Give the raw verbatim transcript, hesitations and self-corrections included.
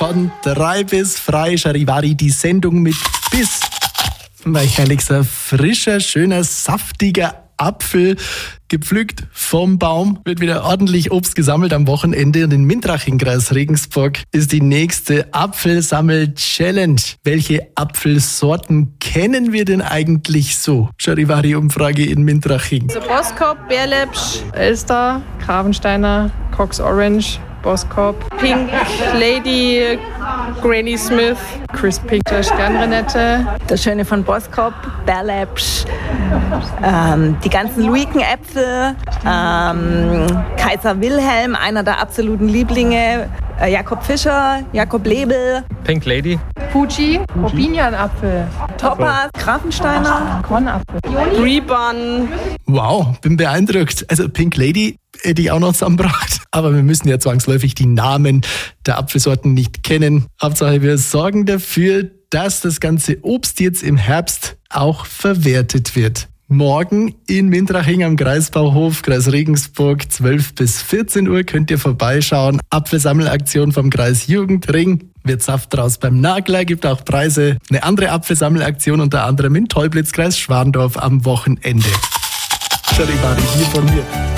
von drei bis frei. Charivari, die Sendung mit Biss. Weicherlichster, frischer, schöner, saftiger Apfel, gepflückt vom Baum, wird wieder ordentlich Obst gesammelt am Wochenende. Und in Mintraching, Kreis Regensburg, ist die nächste Apfelsammel-Challenge. Welche Apfelsorten kennen wir denn eigentlich so? Charivari-Umfrage in Mintraching. Also Boskop, Bärlepsch, Elster, Gravensteiner, Cox Orange, Boskop, Pink Lady, Granny Smith, Chris Pink, der Sternrenette. Der Schöne von Boskop, Bärlepsch, ähm, die ganzen Luikenäpfel, ähm, Kaiser Wilhelm, einer der absoluten Lieblinge, äh, Jakob Fischer, Jakob Lebel, Pink Lady, Fuji, Robinianapfel, Topaz, Grafensteiner, Kornapfel, Rebun. Wow, bin beeindruckt. Also Pink Lady hätte ich auch noch zusammengebracht. Aber wir müssen ja zwangsläufig die Namen der Apfelsorten nicht kennen. Hauptsache, wir sorgen dafür, dass das ganze Obst jetzt im Herbst auch verwertet wird. Morgen in Mintraching am Kreisbauhof, Kreis Regensburg, zwölf bis vierzehn Uhr könnt ihr vorbeischauen. Apfelsammelaktion vom Kreis Jugendring. Wird Saft draus beim Nagler, gibt auch Preise. Eine andere Apfelsammelaktion unter anderem in Teublitz, Kreis Schwandorf am Wochenende. Charivari hier von mir.